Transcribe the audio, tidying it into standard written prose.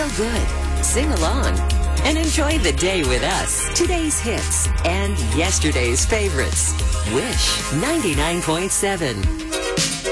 feel good, sing along, and enjoy the day with us. Today's hits and yesterday's favorites. Wish 99.7.